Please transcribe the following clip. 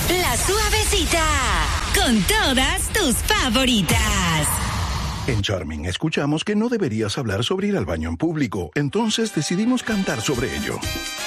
La Suavecita, con todas tus favoritas. En Charming escuchamos que no deberías hablar sobre ir al baño en público, entonces decidimos cantar sobre ello.